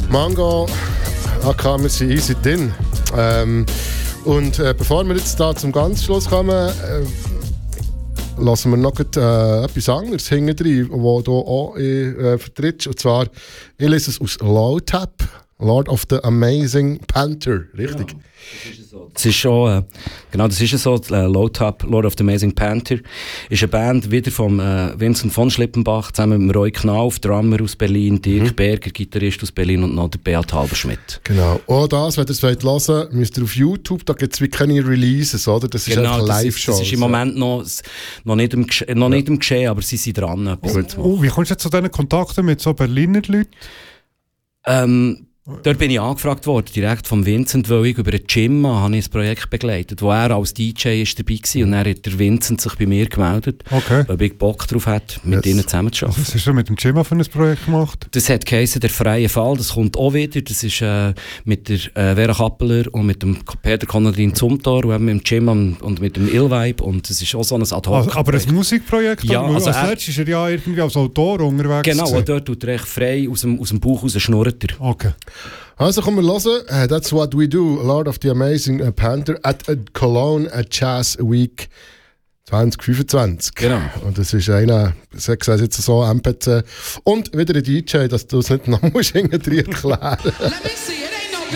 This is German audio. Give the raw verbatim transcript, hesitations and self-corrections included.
Mango, aka wir sind easy drin. Ähm, und äh, bevor wir jetzt da zum ganz Schluss kommen, äh, lassen wir noch grad, äh, etwas anderes hinten drin, das du auch äh, vertrittst. Und zwar, ich lese es aus Lowtap, Lord of the Amazing Panther, richtig? Genau. Das ist so. Das ist schon, äh, genau, das ist so. Äh, Lowtap, Lord of the Amazing Panther, ist eine Band wieder vom äh, Vincent von Schlippenbach, zusammen mit Roy Knauf, Drummer aus Berlin, Dirk mhm. Berger, Gitarrist aus Berlin und noch der Beat Halberschmidt. Genau. Auch das, wenn ihr es hören wollt, müsst ihr auf YouTube, da gibt es wie keine Releases, oder? Das ist genau, einfach eine Live-Show. Das ist im Moment noch, noch, nicht, im Gesche- noch nicht im Geschehen, aber sie sind dran, etwas oh, zu machen. Oh, wie kommst du jetzt zu diesen Kontakten mit so Berliner Leuten? Ähm, Dort bin ich angefragt worden, direkt vom Vincent, weil ich über ein Gym habe ich ein Projekt begleitet, wo er als D J ist dabei war. Und dann hat der Vincent sich bei mir gemeldet, okay. weil ich Bock darauf hat, mit yes. ihnen zusammenzuarbeiten. Was hast du mit dem Gym für ein Projekt gemacht? Das hat geheißen, der freie Fall, das kommt auch wieder. Das ist äh, mit der äh, Vera Kappeler und mit dem Peter Konradin Zumthor und mit dem Gym und mit dem Illvibe. Und das ist auch so ein Ad-Hoc. Also, aber ein Musikprojekt? Ja, also als letztes ist er ja irgendwie als Autor unterwegs. Genau, und dort tut er echt frei aus dem, aus dem Bauch raus schnurrt er. Okay. Also kommen wir hören. Uh, that's what we do. Lord of the Amazing uh, Panther at uh, Cologne uh, Jazz Week zwanzig fünfundzwanzig. Genau. Und das ist einer, sag es jetzt so, M P C. Und wieder ein D J, dass du es nicht noch musst, irgendwie erklären.